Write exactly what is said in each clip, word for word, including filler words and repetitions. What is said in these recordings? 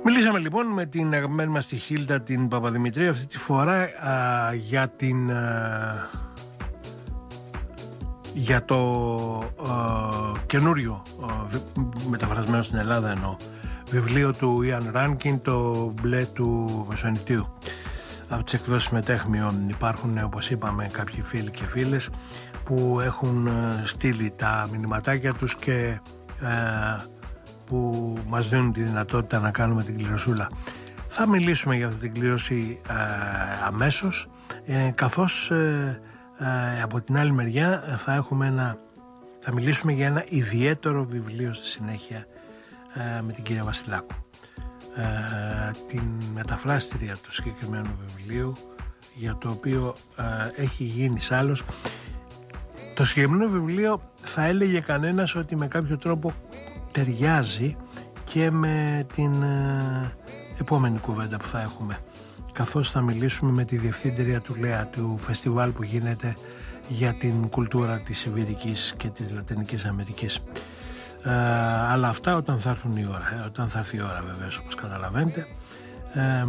Μιλήσαμε λοιπόν με την αγαπημένη μας τη Χίλτα την Παπαδημητρίου αυτή τη φορά α, για την α, για το α, καινούριο α, μεταφρασμένο στην Ελλάδα εννοώ βιβλίο του Ιαν Ράνκιν, το μπλε του Μεσονυχτίου. Από τις εκδόσεις Μετέχμιο υπάρχουν, όπως είπαμε, κάποιοι φίλοι και φίλες που έχουν στείλει τα μηνυματάκια τους και ε, που μας δίνουν τη δυνατότητα να κάνουμε την κληρωσούλα. Θα μιλήσουμε για αυτή την κλήρωση ε, αμέσως, ε, καθώς ε, ε, από την άλλη μεριά θα έχουμε ένα, θα μιλήσουμε για ένα ιδιαίτερο βιβλίο στη συνέχεια ε, με την κυρία Βασιλάκου. Ε, την μεταφράστηρια του συγκεκριμένου βιβλίου, για το οποίο ε, έχει γίνει σ' το συγκεκριμένο βιβλίο. Θα έλεγε κανένας ότι με κάποιο τρόπο ταιριάζει και με την ε, επόμενη κουβέντα που θα έχουμε, καθώς θα μιλήσουμε με τη διευθύντρια του ΛΕΑ, του φεστιβάλ που γίνεται για την κουλτούρα της Σιβηρικής και της Λατινικής Αμερικής. Ε, αλλά αυτά όταν θα έρθουν η ώρα, ε, όταν θα έρθει η ώρα βεβαίως, όπως καταλαβαίνετε. Ε,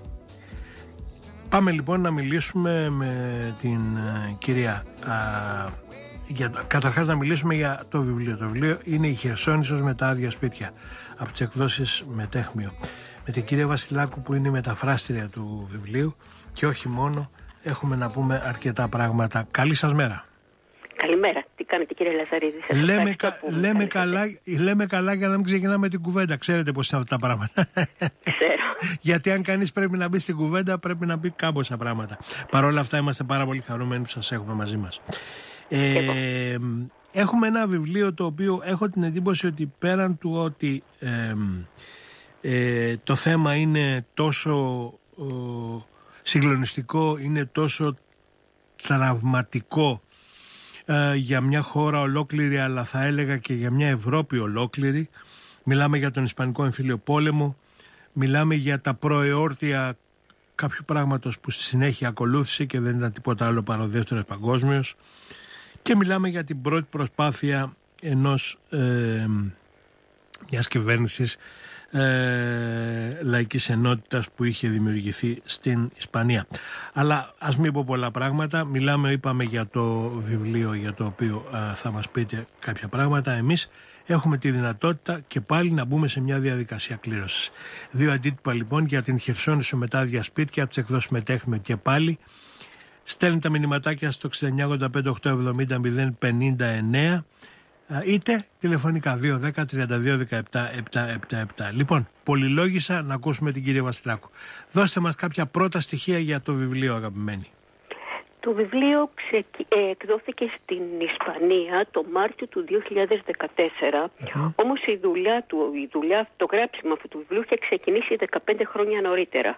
πάμε λοιπόν να μιλήσουμε με την ε, κυρία ε, για, καταρχάς να μιλήσουμε για το βιβλίο. Το βιβλίο είναι η Χερσόνησος με τα άδεια σπίτια, από τις εκδόσεις Μετέχμιο, με την κυρία Βασιλάκου που είναι η μεταφράστηρια του βιβλίου, και όχι μόνο, έχουμε να πούμε αρκετά πράγματα. Καλή σας μέρα. Καλημέρα. Τι κάνετε κύριε Λαζαρίδη? Λέμε, κα, λέμε, καλά, λέμε καλά για να μην ξεκινάμε την κουβέντα. Ξέρετε πώς είναι αυτά τα πράγματα. Ξέρω. Γιατί αν κανείς πρέπει να μπει στην κουβέντα, πρέπει να μπει κάμποσα πράγματα. Παρ' όλα αυτά είμαστε πάρα πολύ χαρούμενοι που σας έχουμε μαζί μας. Ε, έχουμε ένα βιβλίο το οποίο έχω την εντύπωση ότι πέραν του ότι ε, ε, το θέμα είναι τόσο ε, συγκλονιστικό, είναι τόσο τραυματικό ε, για μια χώρα ολόκληρη, αλλά θα έλεγα και για μια Ευρώπη ολόκληρη. Μιλάμε για τον Ισπανικό Εμφύλιο Πόλεμο, μιλάμε για τα προεόρτια κάποιου πράγματος που στη συνέχεια ακολούθησε και δεν ήταν τίποτα άλλο παρά ο Δεύτερος Παγκόσμιος, και μιλάμε για την πρώτη προσπάθεια ενός ε, μιας κυβέρνησης ε, λαϊκής ενότητας που είχε δημιουργηθεί στην Ισπανία. Αλλά ας μην πω πολλά πράγματα. Μιλάμε, είπαμε, για το βιβλίο για το οποίο ε, θα μας πείτε κάποια πράγματα. Εμείς έχουμε τη δυνατότητα και πάλι να μπούμε σε μια διαδικασία κλήρωσης. Δύο αντίτυπα λοιπόν για την Χερσόνησο με τα άδεια σπίτια από τις εκδόσεις Μετέχμιο, και πάλι στέλνει τα μηνυματάκια στο εξήντα εννιά ογδόντα πέντε οκτακόσια εβδομήντα μηδέν πενήντα εννέα, είτε τηλεφωνικά δύο δέκα τριάντα δύο δεκαεπτά επτακόσια εβδομήντα επτά. Λοιπόν, πολυλόγησα να ακούσουμε την κυρία Βασιλάκου. Δώστε μας κάποια πρώτα στοιχεία για το βιβλίο, αγαπημένη. Το βιβλίο ξεκι... ε, εκδόθηκε στην Ισπανία το Μάρτιο του δύο χιλιάδες δεκατέσσερα, mm-hmm. όμως η δουλειά του, η δουλειά, το γράψιμο αυτού του βιβλίου είχε ξεκινήσει δεκαπέντε χρόνια νωρίτερα,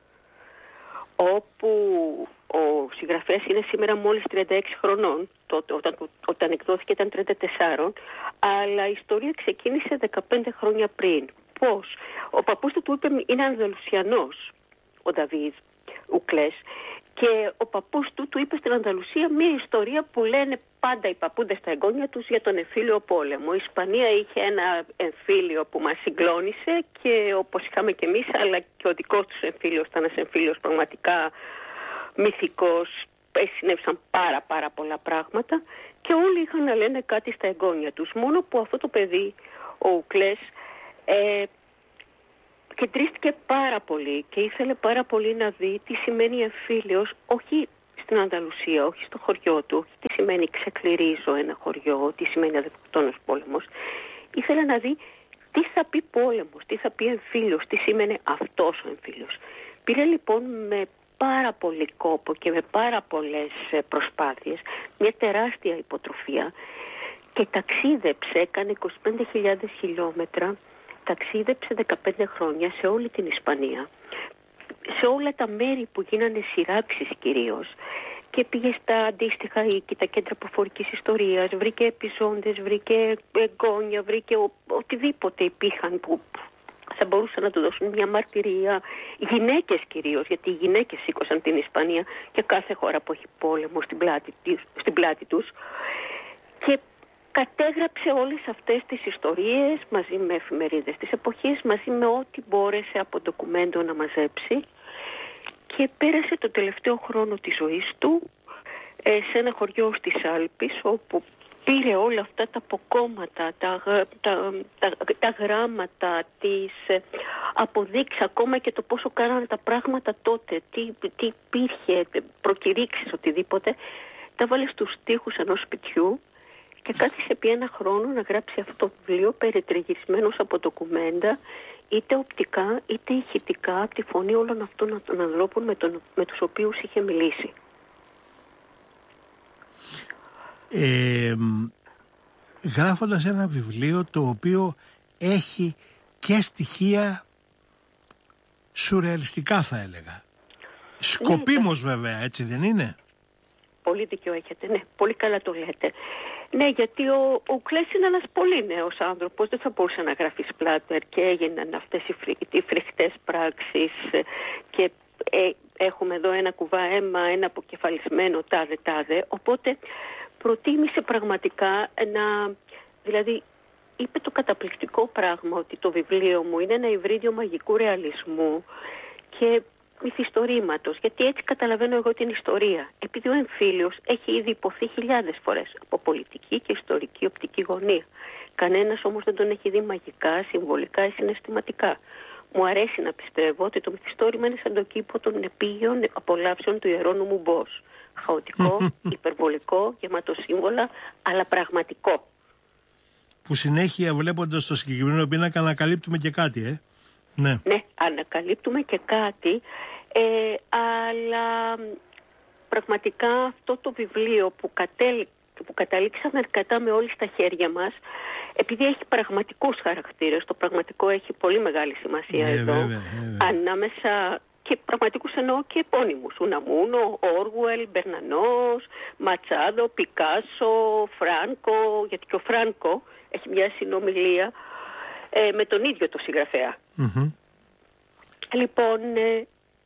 όπου ο συγγραφέας είναι σήμερα μόλις τριάντα έξι χρονών, τότε, όταν, όταν εκδόθηκε ήταν τριάντα τέσσερα, αλλά η ιστορία ξεκίνησε δεκαπέντε χρόνια πριν. Πώς? Ο παππούς του του είπε, είναι Ανδαλουσιανός, ο Νταβίδ Ουκλές, και ο παππούς του του είπε στην Ανδαλουσία μια ιστορία που λένε πάντα οι παππούδες στα εγγόνια τους για τον εμφύλιο πόλεμο. Η Ισπανία είχε ένα εμφύλιο που μας συγκλώνησε, και όπως είχαμε και εμείς, αλλά και ο δικός τους εμφύλιος ήταν ένας εμφύλιος πραγματικά μυθικός. Συνέβησαν πάρα πάρα πολλά πράγματα και όλοι είχαν να λένε κάτι στα εγγόνια τους. Μόνο που αυτό το παιδί, ο Ουκλές, ε, κεντρίστηκε πάρα πολύ και ήθελε πάρα πολύ να δει τι σημαίνει εμφύλιος, όχι στην Ανδαλουσία, όχι στο χωριό του, όχι τι σημαίνει ξεκληρίζω ένα χωριό, τι σημαίνει αδελφοκτόνος πόλεμος. Ήθελε να δει τι θα πει πόλεμος, τι θα πει εμφύλιος, τι σημαίνει αυτός ο εμφύλιος. Πήρε λοιπόν με πάρα πολύ κόπο και με πάρα πολλές προσπάθειες μια τεράστια υποτροφία και ταξίδεψε, έκανε είκοσι πέντε χιλιάδες χιλιόμετρα, ταξίδεψε δεκαπέντε χρόνια σε όλη την Ισπανία, σε όλα τα μέρη που γίνανε σειράξεις κυρίως, και πήγε στα αντίστοιχα οίκη, τα κέντρα προφορικής ιστορίας, βρήκε επιζώντες, βρήκε εγγόνια, βρήκε ο, οτιδήποτε υπήρχαν που θα μπορούσαν να του δώσουν μια μαρτυρία. Γυναίκες κυρίως, γιατί οι γυναίκες σήκωσαν την Ισπανία και κάθε χώρα που έχει πόλεμο στην πλάτη, στην πλάτη τους. Και κατέγραψε όλες αυτές τις ιστορίες μαζί με εφημερίδες της εποχής, μαζί με ό,τι μπόρεσε από ντοκουμέντο να μαζέψει, και πέρασε το τελευταίο χρόνο της ζωής του ε, σε ένα χωριό στις Άλπεις, όπου πήρε όλα αυτά τα αποκόμματα, τα, τα, τα, τα γράμματα, τις αποδείξεις, ακόμα και το πόσο κάνανε τα πράγματα τότε, τι, τι υπήρχε, προκηρύξεις, οτιδήποτε, τα βάλε στους τοίχους ενός σπιτιού και κάθισε επί ένα χρόνο να γράψει αυτό το βιβλίο, περιτριγυρισμένος από ντοκουμέντα, είτε οπτικά είτε ηχητικά, από τη φωνή όλων αυτών των ανθρώπων με, τον, με τους οποίους είχε μιλήσει. Ε, γράφοντας ένα βιβλίο το οποίο έχει και στοιχεία σουρεαλιστικά, θα έλεγα. Σκοπίμως, ναι, βέβαια, έτσι δεν είναι? Πολύ δίκιο έχετε, ναι, πολύ καλά το λέτε. Ναι, γιατί ο, ο Κλές είναι ένας πολύ νέος άνθρωπος, δεν θα μπορούσε να γράφει σπλάτερ, και έγιναν αυτές οι, φρι, οι φρικτές πράξεις και ε, έχουμε εδώ ένα κουβά αίμα, ένα αποκεφαλισμένο τάδε τάδε, οπότε προτίμησε πραγματικά να, δηλαδή είπε το καταπληκτικό πράγμα ότι το βιβλίο μου είναι ένα υβρίδιο μαγικού ρεαλισμού και μυθιστορήματος, γιατί έτσι καταλαβαίνω εγώ την ιστορία. Επειδή ο εμφύλιος έχει ήδη υποθεί χιλιάδες φορές από πολιτική και ιστορική οπτική γωνία. Κανένας όμως δεν τον έχει δει μαγικά, συμβολικά ή συναισθηματικά. Μου αρέσει να πιστεύω ότι το μυθιστόρημα είναι σαν το κήπο των επίγειων απολαύσεων του Ιερώνυμου Μπος. Χαοτικό, υπερβολικό, γεμάτο σύμβολα, αλλά πραγματικό. Που συνέχεια, βλέποντας το συγκεκριμένο πίνακα, ανακαλύπτουμε και κάτι, ε. Ναι. Ναι, ανακαλύπτουμε και κάτι, ε, αλλά πραγματικά αυτό το βιβλίο που, κατέλη, που καταλήξαμε αρκετά με όλοι στα χέρια μας, επειδή έχει πραγματικούς χαρακτήρες, το πραγματικό έχει πολύ μεγάλη σημασία ε, εδώ, βέβαια, βέβαια. ανάμεσα και πραγματικούς εννοώ και επώνυμους, Ουναμούνο, Όργουελ, Μπερνανός, Ματσάδο, Πικάσο, Φράνκο, γιατί και ο Φράνκο έχει μια συνομιλία Ε, με τον ίδιο το συγγραφέα. Mm-hmm. Λοιπόν, ε,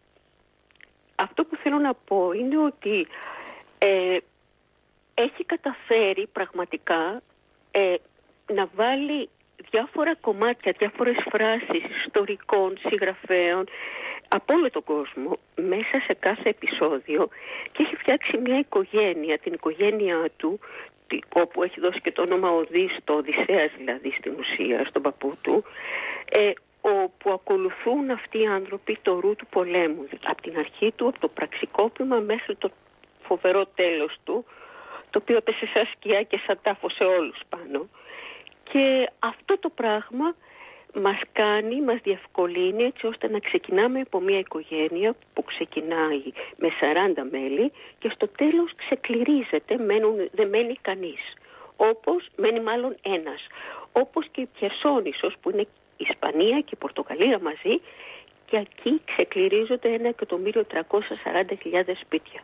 αυτό που θέλω να πω είναι ότι ε, έχει καταφέρει πραγματικά ε, να βάλει διάφορα κομμάτια, διάφορες φράσεις ιστορικών συγγραφέων από όλο τον κόσμο μέσα σε κάθε επεισόδιο, και έχει φτιάξει μια οικογένεια, την οικογένειά του, όπου έχει δώσει και το όνομα Οδύστο, Οδυσσέας δηλαδή στην ουσία, στον παππού του, ε, όπου ακολουθούν αυτοί οι άνθρωποι το ρου του πολέμου, από την αρχή του, από το πραξικόπημα μέχρι το φοβερό τέλος του, το οποίο έπεσε σαν σκιά και σαν τάφο σε όλους πάνω. Και αυτό το πράγμα μας κάνει, μας διευκολύνει έτσι ώστε να ξεκινάμε από μια οικογένεια που ξεκινάει με σαράντα μέλη και στο τέλος ξεκληρίζεται, μένουν, δεν μένει κανείς. Όπως, μένει μάλλον ένας. Όπως και η Χερσόνησος που είναι η Ισπανία και η Πορτογαλία μαζί, και εκεί ξεκληρίζονται ένα εκατομμύριο τριακόσιες σαράντα χιλιάδες σπίτια.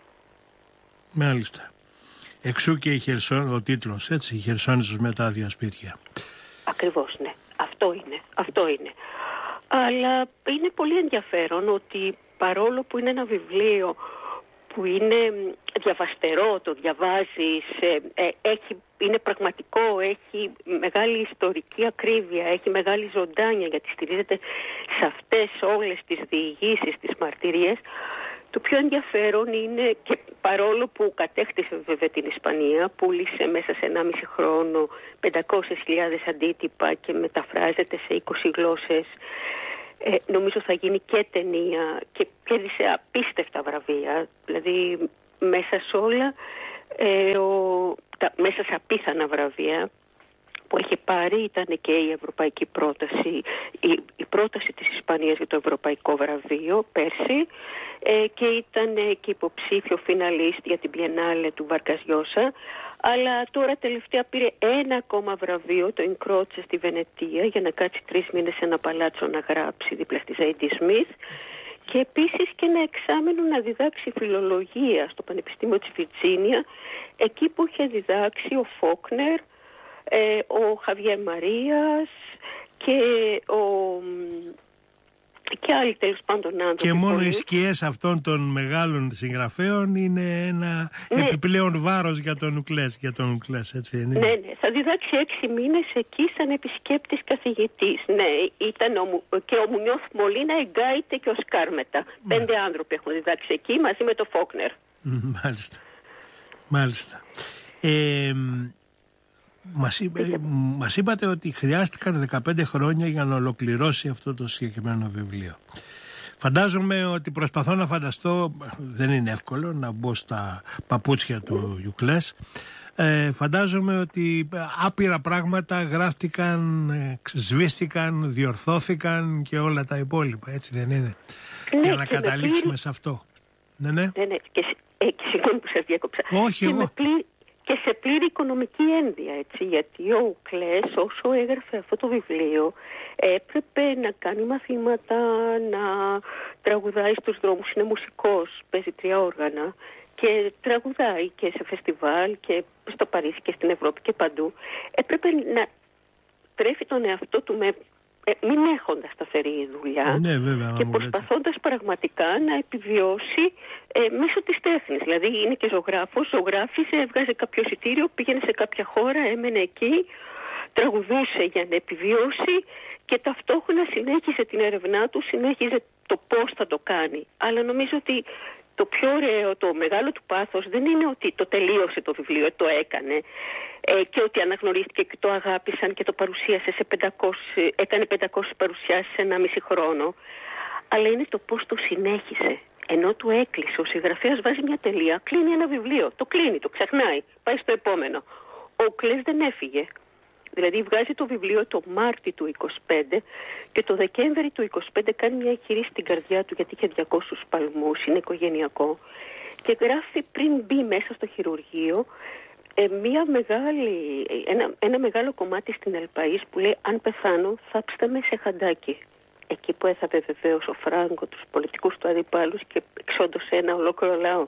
Μάλιστα. Εξού και η Χερσόν, ο τίτλος, έτσι, η Χερσόνησος με τα άδεια σπίτια. Ακριβώς, ναι. Αυτό είναι, αυτό είναι. Αλλά είναι πολύ ενδιαφέρον ότι παρόλο που είναι ένα βιβλίο που είναι διαβαστερό, το διαβάζεις, ε, ε, έχει, είναι πραγματικό, έχει μεγάλη ιστορική ακρίβεια, έχει μεγάλη ζωντάνια γιατί στηρίζεται σε αυτές όλες τις διηγήσεις, τις μαρτυρίες. Το πιο ενδιαφέρον είναι, και παρόλο που κατέκτησε βέβαια την Ισπανία, πούλησε μέσα σε ενάμιση χρόνο πεντακόσιες χιλιάδες αντίτυπα και μεταφράζεται σε είκοσι γλώσσες, ε, νομίζω θα γίνει και ταινία και κέρδισε απίστευτα βραβεία, δηλαδή μέσα σε όλα, ε, ο, τα, μέσα σε απίθανα βραβεία που έχει πάρει ήταν και η ευρωπαϊκή πρόταση, η, η πρόταση της Ισπανίας για το ευρωπαϊκό βραβείο πέρσι, ε, και ήταν ε, και υποψήφιο φιναλίστ για την Biennale του Βαρκάς Λιώσα, αλλά τώρα τελευταία πήρε ένα ακόμα βραβείο, το Incroce στη Βενετία, για να κάτσει τρεις μήνες σε ένα παλάτσο να γράψει δίπλα στη Ζέιντι Σμιθ, και επίσης και ένα εξάμηνο να διδάξει φιλολογία στο Πανεπιστήμιο της Βιρτζίνια, εκεί που είχε διδάξει ο Φόκνερ, Ε, ο Χαβιέρ Μαρίας και, ο, και άλλοι τέλος πάντων άνθρωποι. Και μόνο πολλοί. οι σκιές αυτών των μεγάλων συγγραφέων είναι ένα ναι. επιπλέον βάρος για τον Ουκλές, για τον Ουκλές, έτσι είναι. Ναι, ναι. Θα διδάξει έξι μήνες εκεί σαν επισκέπτης καθηγητής. Ναι, ήταν ο, και ο Μουνιώθ Μολίνα, Εγκάιτε και ο Σκάρμετα. Ναι. Πέντε άνθρωποι έχουν διδάξει εκεί μαζί με το Φόκνερ. Μάλιστα. Μάλιστα. Ε, μας, είπε, μας είπατε ότι χρειάστηκαν δεκαπέντε χρόνια για να ολοκληρώσει αυτό το συγκεκριμένο βιβλίο. Φαντάζομαι ότι προσπαθώ να φανταστώ, δεν είναι εύκολο να μπω στα παπούτσια του Ιουκλές, ε, φαντάζομαι ότι άπειρα πράγματα γράφτηκαν, σβήστηκαν, διορθώθηκαν και όλα τα υπόλοιπα, έτσι δεν είναι? Ναι, για να καταλήξουμε πλήρη... σε αυτό. Ναι, ναι. ναι, ναι. Και, ε, και συγγνώμη που σας διακόψα. Όχι, και εγώ. Πλή... Και σε πλήρη οικονομική ένδυα, έτσι, γιατί ο Ουκλές όσο έγραφε αυτό το βιβλίο έπρεπε να κάνει μαθήματα, να τραγουδάει στους δρόμους, είναι μουσικός, παίζει τρία όργανα και τραγουδάει και σε φεστιβάλ και στο Παρίσι και στην Ευρώπη και παντού. Έπρεπε να τρέφει τον εαυτό του με... μην έχοντας σταθερή δουλειά, ναι, βέβαια, και προσπαθώντας πραγματικά να επιβιώσει ε, μέσω της τέχνης. Δηλαδή είναι και ζωγράφος, ζωγράφιζε, έβγαζε κάποιο εισιτήριο, πήγαινε σε κάποια χώρα, έμενε εκεί, τραγουδούσε για να επιβιώσει και ταυτόχρονα συνέχιζε την έρευνά του, συνέχιζε το πώς θα το κάνει. Αλλά νομίζω ότι το πιο ωραίο, το μεγάλο του πάθος δεν είναι ότι το τελείωσε το βιβλίο, το έκανε ε, και ότι αναγνωρίστηκε και το αγάπησαν και το παρουσίασε σε πεντακόσιες, έκανε πεντακόσιες παρουσιάσεις σε ένα μισή χρόνο, αλλά είναι το πώς το συνέχισε. Ενώ του έκλεισε, ο συγγραφέας βάζει μια τελεία, κλείνει ένα βιβλίο, το κλείνει, το ξεχνάει, πάει στο επόμενο. Ο Ουκλές δεν έφυγε. Δηλαδή βγάζει το βιβλίο το Μάρτι του είκοσι πέντε και το Δεκέμβρη του είκοσι πέντε κάνει μια εγχείρηση στην καρδιά του γιατί είχε διακόσιους παλμούς, είναι οικογενειακό, και γράφει πριν μπει μέσα στο χειρουργείο ε, μια μεγάλη, ένα, ένα μεγάλο κομμάτι στην Ελπαΐς που λέει «Αν πεθάνω θάψτε με σε χαντάκι». Εκεί που έθαβε βεβαίως ο Φράγκο τους πολιτικούς του αντιπάλους και εξόντωσε ένα ολόκληρο λαό.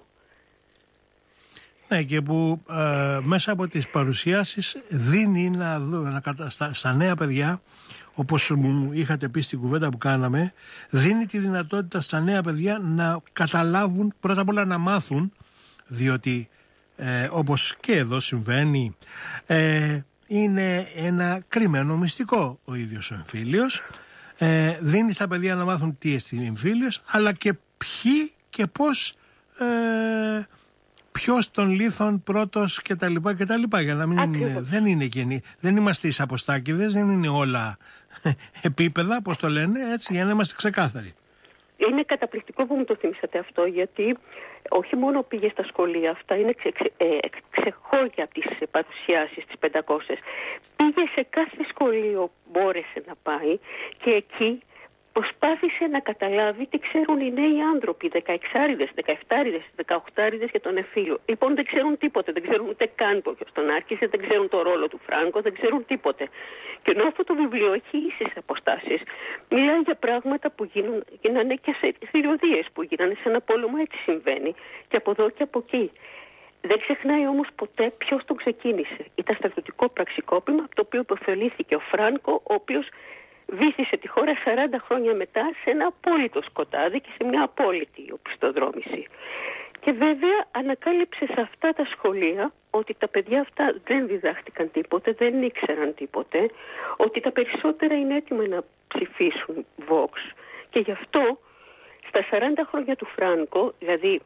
Ναι, και που ε, μέσα από τις παρουσιάσεις δίνει να, να, στα, στα νέα παιδιά, όπως μου είχατε πει στην κουβέντα που κάναμε, δίνει τη δυνατότητα στα νέα παιδιά να καταλάβουν, πρώτα απ' όλα να μάθουν, διότι ε, όπως και εδώ συμβαίνει, ε, είναι ένα κρυμμένο μυστικό ο ίδιος ο εμφύλιος. Ε, δίνει στα παιδιά να μάθουν τι είναι εμφύλιος, αλλά και ποιοι και πώς... Ε, ποιος των λίθων πρώτος και τα λοιπά και τα λοιπά, για να μην είναι, δεν είναι γενή, δεν είμαστε εις αποστάκηδες, δεν είναι όλα επίπεδα, πώς το λένε, έτσι, για να είμαστε ξεκάθαροι. Είναι καταπληκτικό που μου το θυμήσατε αυτό, γιατί όχι μόνο πήγε στα σχολεία αυτά, είναι ξε, ξε, ε, ξεχώρια από τις παρουσιάσεις τις πεντακόσιες. Πήγε σε κάθε σχολείο, μπόρεσε να πάει και εκεί προσπάθησε να καταλάβει τι ξέρουν οι νέοι άνθρωποι, δεκαεξάριδες, δεκαεφτάριδες, δεκαοχτάριδες για τον εμφύλιο. Λοιπόν, δεν ξέρουν τίποτε, δεν ξέρουν ούτε καν ποιος τον άρχισε, δεν ξέρουν το ρόλο του Φράγκο, δεν ξέρουν τίποτε. Και ενώ αυτό το βιβλίο έχει ίσες αποστάσεις, μιλάει για πράγματα που γίνουν, γίνανε και σε θηριωδίες που γίνανε σε ένα πόλεμο, έτσι συμβαίνει, και από εδώ και από εκεί. Δεν ξεχνάει όμως ποτέ ποιος τον ξεκίνησε. Ήταν στρατιωτικό πραξικόπημα, από το οποίο υποφελήθηκε ο Φράγκο, ο οποίος βύθισε τη χώρα σαράντα χρόνια μετά σε ένα απόλυτο σκοτάδι και σε μια απόλυτη οπισθοδρόμηση. Και βέβαια ανακάλυψε σε αυτά τα σχολεία ότι τα παιδιά αυτά δεν διδάχτηκαν τίποτε, δεν ήξεραν τίποτε, ότι τα περισσότερα είναι έτοιμα να ψηφίσουν Vox. Και γι' αυτό στα σαράντα χρόνια του Φράγκο, δηλαδή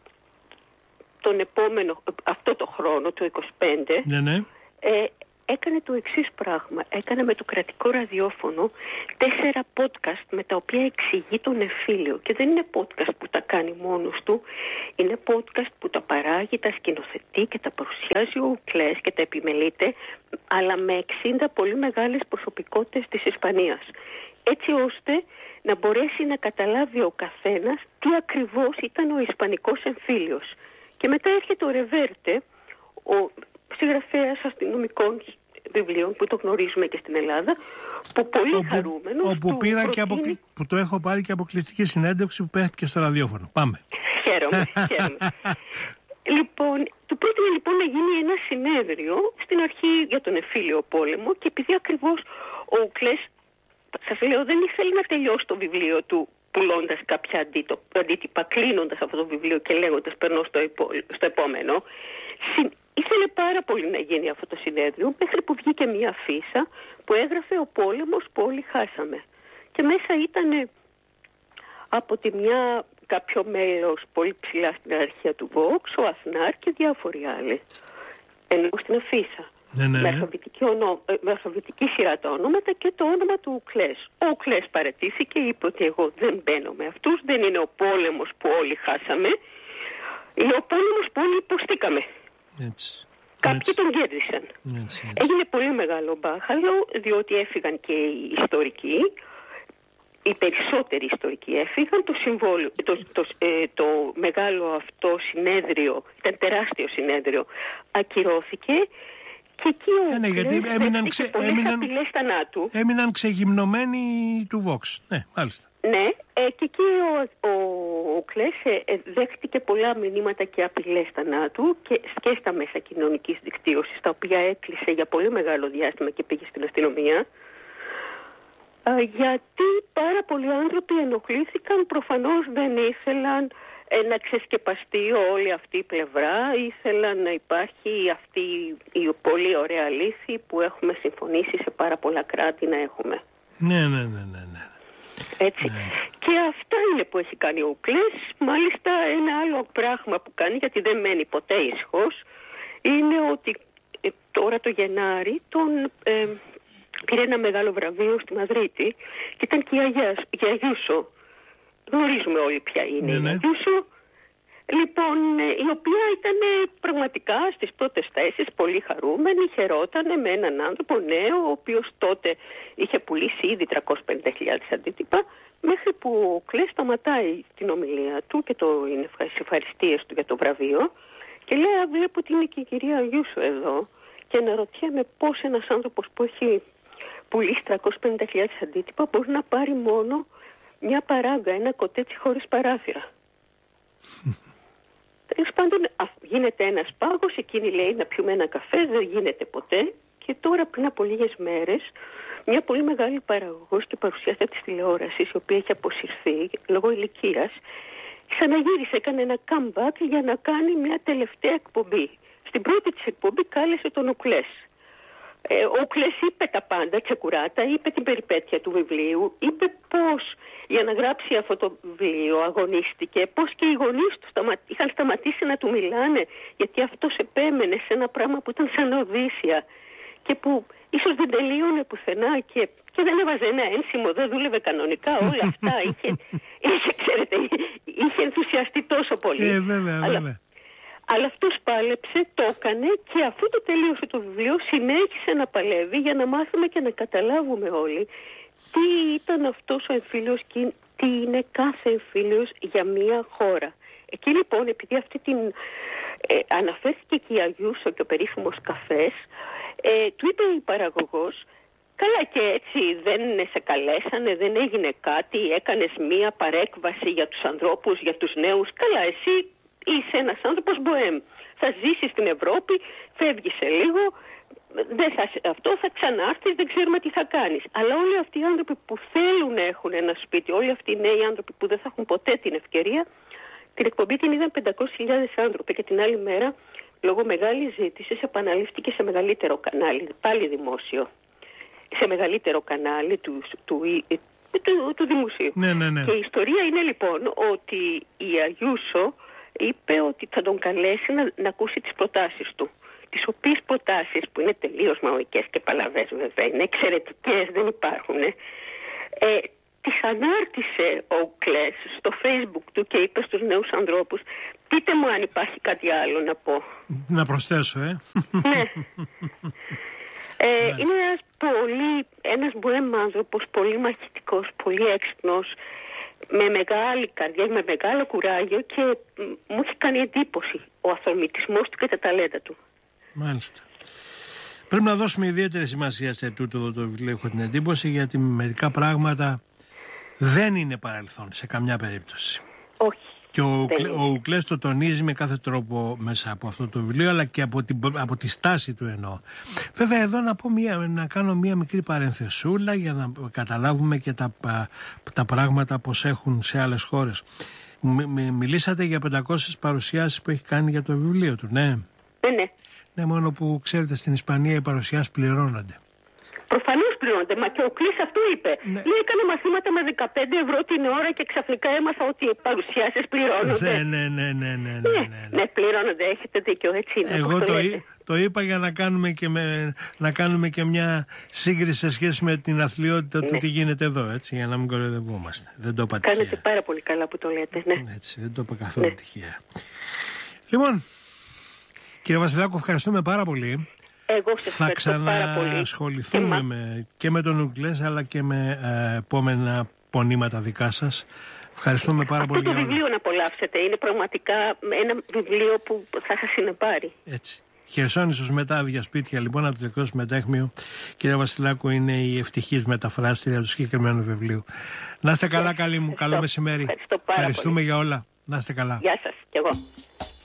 τον επόμενο, αυτό το χρόνο, το είκοσι πέντε, ναι, ναι. Ε, έκανε το εξής πράγμα. Έκανε με το κρατικό ραδιόφωνο τέσσερα podcast με τα οποία εξηγεί τον εμφύλιο. Και δεν είναι podcast που τα κάνει μόνος του. Είναι podcast που τα παράγει, τα σκηνοθετεί και τα παρουσιάζει ο Ουκλές και τα επιμελείται, αλλά με εξήντα πολύ μεγάλες προσωπικότητες της Ισπανίας. Έτσι ώστε να μπορέσει να καταλάβει ο καθένας τι ακριβώς ήταν ο ισπανικός εμφύλιος. Και μετά έρχεται ο Ρεβέρτε, ο συγγραφέας αστυνομικών βιβλίων που το γνωρίζουμε και στην Ελλάδα, που πολύ όπου, χαρούμενος όπου του πήρα προτείνει... και αποκλει... που το έχω πάρει και αποκλειστική συνέντευξη που παίχτηκε στο ραδιόφωνο. Πάμε. Χαίρομαι, χαίρομαι. Λοιπόν, του πρότεινε λοιπόν να γίνει ένα συνέδριο στην αρχή για τον εμφύλιο πόλεμο, και επειδή ακριβώς ο Ουκλές, σας λέω, δεν ήθελε να τελειώσει το βιβλίο του πουλώντας κάποια αντίτυπα, κλείνοντας αυτό το βιβλίο και λέγοντας περνώ στο, υπό, στο επόμενο. Συ, ήθελε πάρα πολύ να γίνει αυτό το συνέδριο, μέχρι που βγήκε μια αφίσα που έγραφε «Ο πόλεμος που όλοι χάσαμε». Και μέσα ήταν από τη μια κάποιο μέλος πολύ ψηλά στην αρχαία του Vox, ο Αθνάρ και διάφοροι άλλοι. Ενώ στην αφίσα. Ναι, ναι, ναι. Με, αλφαβητική ονο... με αλφαβητική σειρά τα ονόματα και το όνομα του Ουκλές. Ο Ουκλές παραιτήθηκε, είπε ότι εγώ δεν μπαίνω με αυτούς, δεν είναι ο πόλεμος που όλοι χάσαμε, είναι ο πόλεμος που όλοι υποστήκαμε. Έτσι. Κάποιοι έτσι. τον κέρδισαν. Έτσι, έτσι. Έγινε πολύ μεγάλο μπάχαλο, διότι έφυγαν και οι ιστορικοί, οι περισσότεροι ιστορικοί έφυγαν, το, συμβόλιο, το, το, ε, το μεγάλο αυτό συνέδριο, ήταν τεράστιο συνέδριο, ακυρώθηκε. Και εκεί ο ε, ναι, γιατί έμειναν, ξε, έμειναν, έμειναν ξεγυμνωμένοι του Vox. Ναι, μάλιστα. Ναι, ε, και εκεί ο, ο, ο Κλές ε, δέχτηκε πολλά μηνύματα και απειλές θανάτου και, και στα μέσα κοινωνικής δικτύωσης, τα οποία έκλεισε για πολύ μεγάλο διάστημα και πήγε στην αστυνομία. Ε, γιατί πάρα πολλοί άνθρωποι ενοχλήθηκαν, προφανώς δεν ήθελαν ε, να ξεσκεπαστεί όλη αυτή η πλευρά, ήθελαν να υπάρχει αυτή η πολύ ωραία λύση που έχουμε συμφωνήσει σε πάρα πολλά κράτη να έχουμε. Ναι, ναι, ναι, ναι, ναι. Έτσι. Ναι. Και αυτά είναι που έχει κάνει ο Ουκλές. Μάλιστα ένα άλλο πράγμα που κάνει, γιατί δεν μένει ποτέ ήσυχος, είναι ότι ε, τώρα το Γενάρη τον ε, πήρε ένα μεγάλο βραβείο στη Μαδρίτη και ήταν και η Αγιούσο. Γνωρίζουμε όλοι ποια είναι, ναι, η Αγιούσο. Λοιπόν, η οποία ήταν πραγματικά στις πρώτες θέσεις πολύ χαρούμενη, χαιρότανε με έναν άνθρωπο νέο, ο οποίος τότε είχε πουλήσει ήδη τριακόσιες πενήντα χιλιάδες αντίτυπα, μέχρι που ο Κλές σταματάει την ομιλία του και τις ευχαριστίες του για το βραβείο και λέει, βλέπω ότι είναι και η κυρία Αγιούσο εδώ και αναρωτιέμαι πώς ένας άνθρωπος που έχει πουλήσει τριακόσιες πενήντα χιλιάδες αντίτυπα μπορεί να πάρει μόνο μια παράγκα, ένα κοτέτσι χωρίς παράθυρα. Τέλος πάντων, γίνεται ένας πάγος, εκείνη λέει να πιούμε ένα καφέ, δεν γίνεται ποτέ. Και τώρα πριν από λίγες μέρες, μια πολύ μεγάλη παραγωγός και παρουσιάστρια της τηλεόρασης, η οποία έχει αποσυρθεί λόγω ηλικίας, ξαναγύρισε, έκανε ένα comeback για να κάνει μια τελευταία εκπομπή. Στην πρώτη της εκπομπή κάλεσε τον Ουκλές. Ε, ο Ουκλές είπε τα πάντα, ξεκουράτα, είπε την περιπέτεια του βιβλίου, είπε πώς για να γράψει αυτό το βιβλίο αγωνίστηκε, πώς και οι γονείς του σταμα... είχαν σταματήσει να του μιλάνε, γιατί αυτός επέμενε σε ένα πράγμα που ήταν σαν οδύσσια και που ίσως δεν τελείωνε πουθενά και, και δεν έβαζε ένα ένσημο, δεν δούλευε κανονικά, όλα αυτά. είχε, είχε, ξέρετε, είχε ενθουσιαστεί τόσο πολύ. Ε, βέβαια, αλλά, βέβαια. αλλά αυτός πάλεψε, το έκανε και αφού το τελείωσε το βιβλίο συνέχισε να παλεύει για να μάθουμε και να καταλάβουμε όλοι τι ήταν αυτός ο εμφύλιος και τι είναι κάθε εμφύλιος για μια χώρα. Εκεί λοιπόν, επειδή αυτή την ε, αναφέρθηκε και η Αγιούσο και ο περίφημος καφές, ε, του είπε η παραγωγός, καλά και έτσι δεν σε καλέσανε, δεν έγινε κάτι, έκανες μία παρέκβαση για τους ανθρώπους, για τους νέους, καλά εσύ είσαι ένας άνθρωπος μποέμ, θα ζήσεις στην Ευρώπη, φεύγεις σε λίγο, δεν θα, αυτό θα ξανάρθεις, δεν ξέρουμε τι θα κάνεις. Αλλά όλοι αυτοί οι άνθρωποι που θέλουν να έχουν ένα σπίτι, όλοι αυτοί οι νέοι άνθρωποι που δεν θα έχουν ποτέ την ευκαιρία, την εκπομπή την είδαν πεντακόσιες χιλιάδες άνθρωποι και την άλλη μέρα, λόγω μεγάλης ζήτησης, επαναλήφθηκε σε μεγαλύτερο κανάλι, πάλι δημόσιο, σε μεγαλύτερο κανάλι του, του, του, του, του δημοσίου. Ναι, ναι, ναι. Και η ιστορία είναι λοιπόν ότι η Αγιούσο είπε ότι θα τον καλέσει να, να ακούσει τις προτάσεις του. Τις οποίες προτάσεις που είναι τελείως μαοικές και παλαβές βέβαια, είναι εξαιρετικές, δεν υπάρχουν. Ε, τις ανάρτησε ο Κλές στο Facebook του και είπε στους νέους ανθρώπους, πείτε μου αν υπάρχει κάτι άλλο να πω. Να προσθέσω, ε. Ναι. ε, είναι ένας πολύ, ένας μποέμ άνθρωπος, πολύ μαχητικός, πολύ έξυπνος, με μεγάλη καρδιά, με μεγάλο κουράγιο και μου έχει κάνει εντύπωση ο αυθορμητισμός του και τα ταλέντα του. Μάλιστα. Πρέπει να δώσουμε ιδιαίτερη σημασία σε τούτο εδώ το βιβλίο, έχω την εντύπωση, γιατί μερικά πράγματα δεν είναι παρελθόν σε καμιά περίπτωση. Όχι. Και ο, ο Ουκλές το τονίζει με κάθε τρόπο μέσα από αυτό το βιβλίο, αλλά και από, την, από τη στάση του εννοώ. Βέβαια εδώ να, πω μια, να κάνω μια μικρή παρενθεσούλα για να καταλάβουμε και τα, τα πράγματα πως έχουν σε άλλες χώρες. Μ, μ, μιλήσατε για πεντακόσιες παρουσιάσεις που έχει κάνει για το βιβλίο του, ναι. Ναι, ναι. Ναι, μόνο που ξέρετε στην Ισπανία οι παρουσιάσεις πληρώνονται. Προφανώς πληρώνονται, μα και ο Κλής αυτό είπε. Ναι. Λέει, έκανα μαθήματα με δεκαπέντε ευρώ την ώρα και ξαφνικά έμαθα ότι οι παρουσιάσεις πληρώνονται. Ναι, ναι, ναι, ναι, ναι, ναι, ναι, ναι, ναι, πληρώνονται, έχετε δίκιο, έτσι είναι. Εγώ το, το, το είπα για να κάνουμε, και με, να κάνουμε και μια σύγκριση σε σχέση με την αθλειότητα ναι. του τι γίνεται εδώ, έτσι, για να μην κοροϊδευόμαστε. Δεν το είπα τυχαία. Κάνετε πάρα πολύ καλά που το λέτε, ναι. Έτσι, δεν το είπα καθόλου ναι. τυχαία. Λοιπόν, κύριε Βασιλάκου, ευχαριστούμε πάρα πολύ. Εγώ σε θα ξανασχοληθούμε και, με, και με τον Ουκλές αλλά και με ε, επόμενα πονήματα δικά σας. Ευχαριστούμε πάρα Αυτό πολύ. Αυτό το βιβλίο να απολαύσετε. Είναι πραγματικά ένα βιβλίο που θα σας συνεπάρει. Έτσι. Χερσόνησος μετά άδεια σπίτια, λοιπόν, από το δικό σου μετέχμιο. Κύριε Βασιλάκου, είναι η ευτυχής μεταφράστρια του συγκεκριμένου βιβλίου. Να είστε καλά, καλή μου. Καλό μεσημέρι. Ευχαριστώ πάρα Ευχαριστούμε πολύ. για όλα. Να είστε καλά. Γεια σας. Κι εγώ.